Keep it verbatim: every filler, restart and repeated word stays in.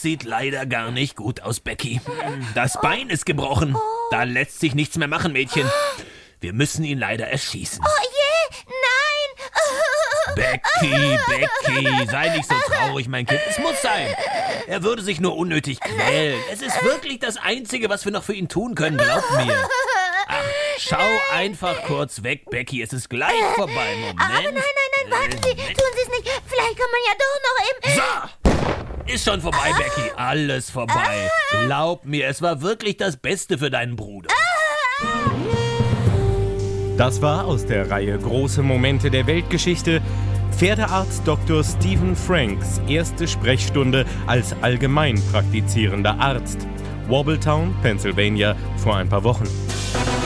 sieht leider gar nicht gut aus, Becky. Das Bein ist gebrochen. Da lässt sich nichts mehr machen, Mädchen. Wir müssen ihn leider erschießen. Oh je, nein! Becky, Becky, sei nicht so traurig, mein Kind. Es muss sein. Er würde sich nur unnötig quälen. Es ist wirklich das Einzige, was wir noch für ihn tun können, glaub mir. Ach, schau einfach kurz weg, Becky. Es ist gleich vorbei. Moment. Aber nein, nein, nein, warten Sie, tun Sie es nicht. Vielleicht kann man ja doch noch im... So, ist schon vorbei, Becky. Alles vorbei. Glaub mir, es war wirklich das Beste für deinen Bruder. Das war aus der Reihe Große Momente der Weltgeschichte Pferdearzt Doktor Stephen Franks erste Sprechstunde als allgemein praktizierender Arzt. Wobbletown, Pennsylvania, vor ein paar Wochen.